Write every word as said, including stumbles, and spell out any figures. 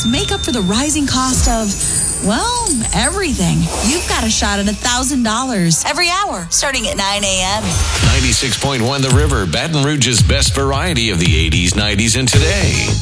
savings make up for the rising cost of, well, everything. You've got a shot at one thousand dollars every hour, starting at nine a.m. ninety-six point one The River, Baton Rouge's best variety of the eighties, nineties, and today.